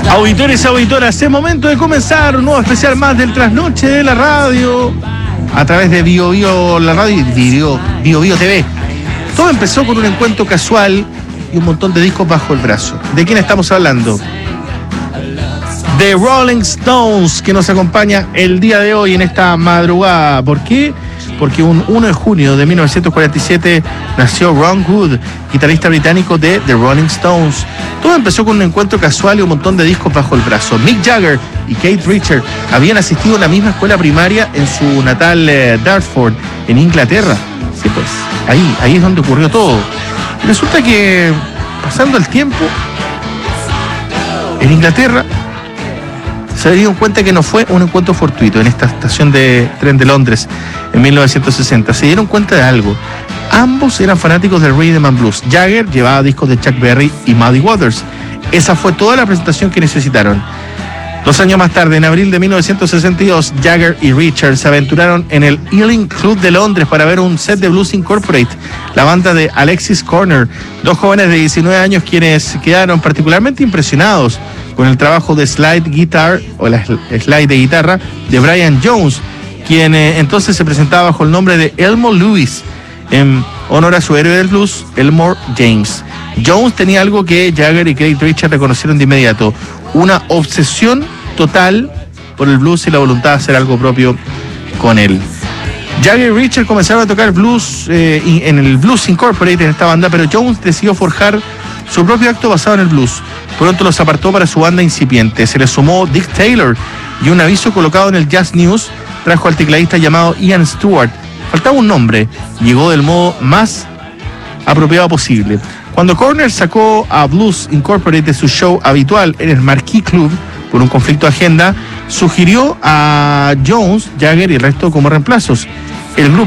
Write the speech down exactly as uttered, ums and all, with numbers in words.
Auditores y auditoras, es momento de comenzar un nuevo especial más del Trasnoche de la Radio a través de Bio Bio, la radio y Bio Bio, Bio T V. Todo empezó con un encuentro casual y un montón de discos bajo el brazo. ¿De quién estamos hablando? De Rolling Stones, que nos acompaña el día de hoy en esta madrugada. ¿Por qué? Porque un uno de junio de mil novecientos cuarenta y siete nació Ron Wood, guitarrista británico de The Rolling Stones. Todo empezó con un encuentro casual y un montón de discos bajo el brazo. Mick Jagger y Keith Richards habían asistido a la misma escuela primaria en su natal eh, Dartford, en Inglaterra. Sí, pues, ahí, ahí es donde ocurrió todo. Y resulta que, pasando el tiempo, en Inglaterra se dieron cuenta que no fue un encuentro fortuito en esta estación de tren de Londres en mil novecientos sesenta. Se dieron cuenta de algo. Ambos eran fanáticos del rhythm and blues. Jagger llevaba discos de Chuck Berry y Muddy Waters. Esa fue toda la presentación que necesitaron. Dos años más tarde, en abril de mil novecientos sesenta y dos, Jagger y Richards se aventuraron en el Ealing Club de Londres para ver un set de Blues Incorporated, la banda de Alexis Corner, dos jóvenes de diecinueve años quienes quedaron particularmente impresionados con el trabajo de slide guitar o la slide de guitarra de Brian Jones, quien eh, entonces se presentaba bajo el nombre de Elmore Lewis en honor a su héroe del blues, Elmore James. Jones tenía algo que Jagger y Keith Richards reconocieron de inmediato: una obsesión total por el blues y la voluntad de hacer algo propio con él. Jagger y Richards comenzaron a tocar blues eh, en el Blues Incorporated en esta banda, pero Jones decidió forjar su propio acto basado en el blues. Pronto los apartó para su banda incipiente. Se le sumó Dick Taylor y un aviso colocado en el Jazz News trajo al tecladista llamado Ian Stewart. Faltaba un nombre. Llegó del modo más apropiado posible. Cuando Corner sacó a Blues Incorporated de su show habitual en el Marquee Club por un conflicto de agenda, sugirió a Jones, Jagger y el resto como reemplazos. El grupo